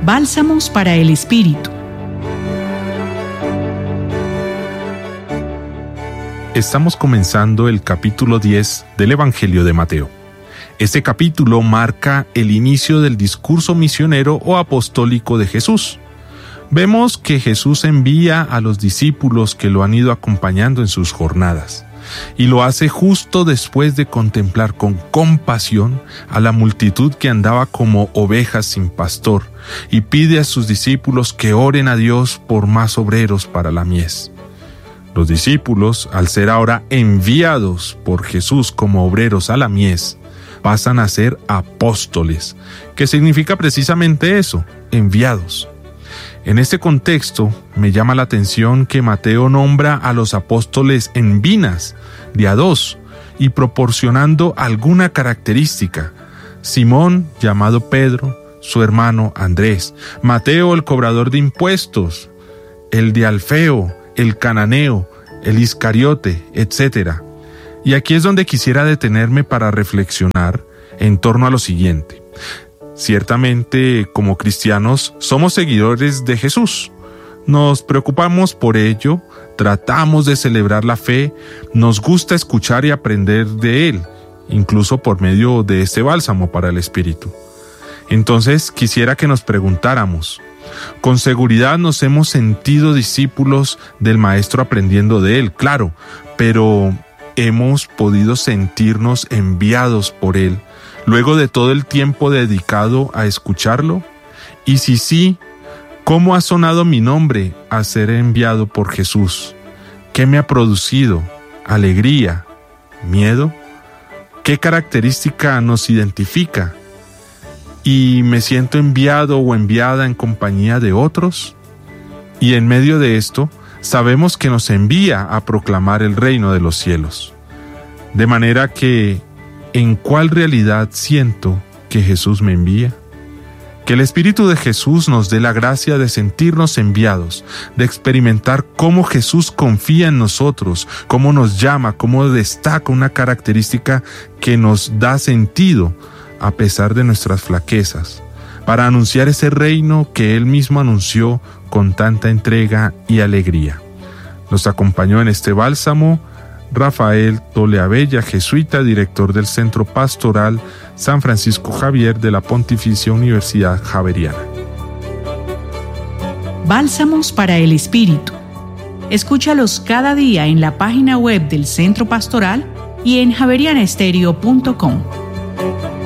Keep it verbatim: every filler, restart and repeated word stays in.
Bálsamos para el Espíritu. Estamos comenzando el capítulo diez del Evangelio de Mateo. Este capítulo marca el inicio del discurso misionero o apostólico de Jesús. Vemos que Jesús envía a los discípulos que lo han ido acompañando en sus jornadas, y lo hace justo después de contemplar con compasión a la multitud que andaba como ovejas sin pastor, y pide a sus discípulos que oren a Dios por más obreros para la mies. Los discípulos, al ser ahora enviados por Jesús como obreros a la mies, pasan a ser apóstoles, que significa precisamente eso, enviados. En este contexto, me llama la atención que Mateo nombra a los apóstoles en vinas, de a dos, y proporcionando alguna característica. Simón, llamado Pedro, su hermano Andrés, Mateo, el cobrador de impuestos, el de Alfeo, el cananeo, el Iscariote, etcétera. Y aquí es donde quisiera detenerme para reflexionar en torno a lo siguiente. Ciertamente, como cristianos, somos seguidores de Jesús. Nos preocupamos por ello, tratamos de celebrar la fe, nos gusta escuchar y aprender de Él, incluso por medio de este bálsamo para el Espíritu. Entonces, quisiera que nos preguntáramos, con seguridad nos hemos sentido discípulos del Maestro aprendiendo de Él, claro, pero ¿hemos podido sentirnos enviados por Él luego de todo el tiempo dedicado a escucharlo? Y si sí, ¿cómo ha sonado mi nombre a ser enviado por Jesús? ¿Qué me ha producido? ¿Alegría? ¿Miedo? ¿Qué característica nos identifica? ¿Y me siento enviado o enviada en compañía de otros? Y en medio de esto, sabemos que nos envía a proclamar el reino de los cielos. De manera que, ¿en cuál realidad siento que Jesús me envía? Que el Espíritu de Jesús nos dé la gracia de sentirnos enviados, de experimentar cómo Jesús confía en nosotros, cómo nos llama, cómo destaca una característica que nos da sentido a pesar de nuestras flaquezas, para anunciar ese reino que Él mismo anunció con tanta entrega y alegría. Nos acompañó en este bálsamo Rafael Toleabella, jesuita, director del Centro Pastoral San Francisco Javier de la Pontificia Universidad Javeriana. Bálsamos para el Espíritu. Escúchalos cada día en la página web del Centro Pastoral y en javeriana estéreo punto com.